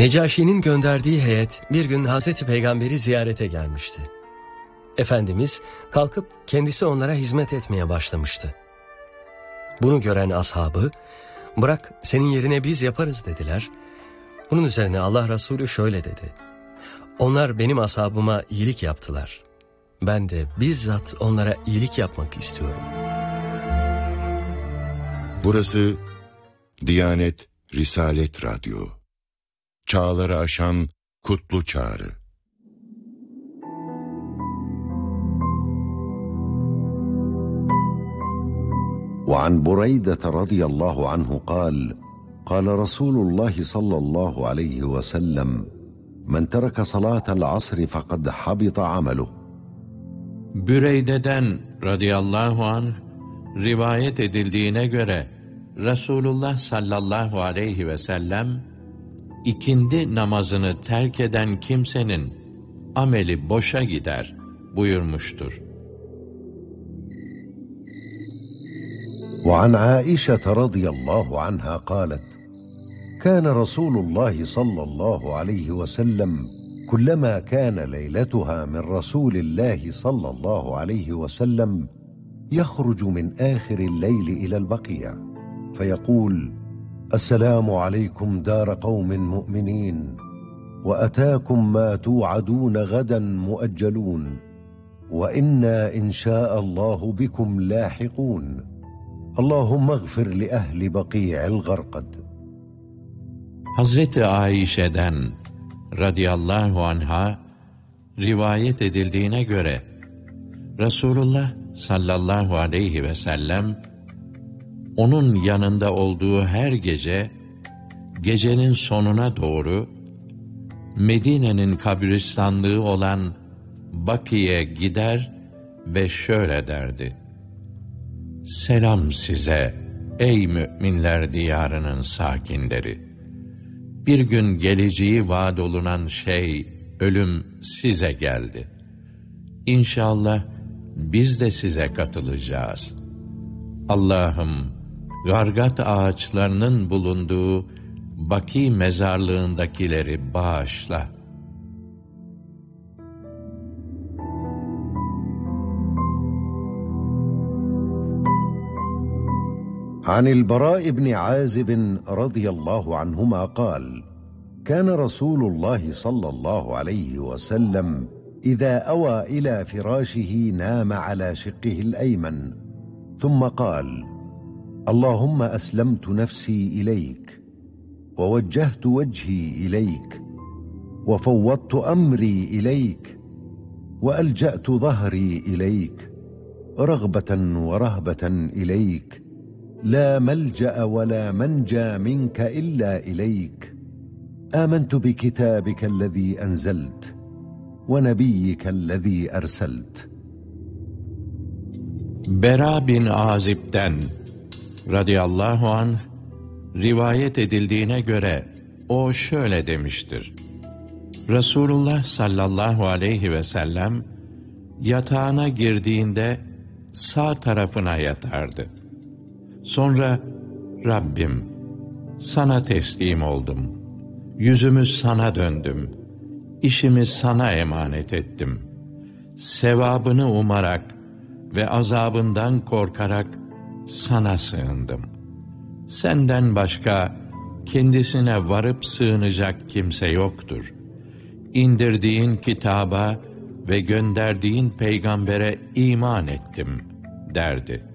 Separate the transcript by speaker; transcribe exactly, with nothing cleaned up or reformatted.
Speaker 1: Necaşi'nin gönderdiği heyet bir gün Hazreti Peygamber'i ziyarete gelmişti. Efendimiz kalkıp kendisi onlara hizmet etmeye başlamıştı. Bunu gören ashabı, "Bırak, senin yerine biz yaparız," dediler. Bunun üzerine Allah Resulü şöyle dedi: "Onlar benim ashabıma iyilik yaptılar. Ben de bizzat onlara iyilik yapmak istiyorum."
Speaker 2: Burası Diyanet Risalet Radyo. Çağları aşan kutlu çağrı.
Speaker 3: وعن بريدة رضي الله عنه قال قال رسول الله صلى الله عليه وسلم من ترك صلاة العصر فقد حبط عمله.
Speaker 4: Büreyde'den radıyallahu anh rivayet edildiğine göre Resulullah sallallahu aleyhi ve sellem ikindi namazını terk eden kimsenin ameli boşa gider buyurmuştur.
Speaker 3: وعن عائشة رضي الله عنها قالت كان رسول الله صلى الله عليه وسلم كلما كان ليلتها من رسول الله صلى الله عليه وسلم يخرج من آخر الليل إلى البقيع فيقول السلام عليكم دار قوم مؤمنين وأتاكم ما توعدون غدا مؤجلون وإنا إن شاء الله بكم لاحقون اللهم اغفر لأهل بقيع الغرقد.
Speaker 4: Hazreti Ayşe'den radıyallahu anha rivayet edildiğine göre Resulullah sallallahu aleyhi ve sellem onun yanında olduğu her gece gecenin sonuna doğru Medine'nin kabristanlığı olan Baki'ye gider ve şöyle derdi: "Selam size ey müminler diyarının sakinleri. Bir gün geleceği vaad olunan şey, ölüm size geldi. İnşallah biz de size katılacağız. Allah'ım, gargat ağaçlarının bulunduğu Baki mezarlığındakileri bağışla."
Speaker 3: عن البراء بن عازب رضي الله عنهما قال كان رسول الله صلى الله عليه وسلم إذا أوى إلى فراشه نام على شقه الأيمن ثم قال اللهم أسلمت نفسي إليك ووجهت وجهي إليك وفوضت أمري إليك وألجأت ظهري إليك رغبة ورهبة إليك لا ملجأ ولا منجى منك إلا إليك آمنت بكتابك الذي أنزلت ونبيك الذي أرسلت.
Speaker 4: Bera bin Azib'den radıyallahu anh rivayet edildiğine göre o şöyle demiştir: Resulullah sallallahu aleyhi ve sellem yatağına girdiğinde sağ tarafına yatardı. Sonra Rabbim, sana teslim oldum, yüzümü sana döndüm, işimi sana emanet ettim. Sevabını umarak ve azabından korkarak sana sığındım. Senden başka kendisine varıp sığınacak kimse yoktur. İndirdiğin kitaba ve gönderdiğin peygambere iman ettim derdi.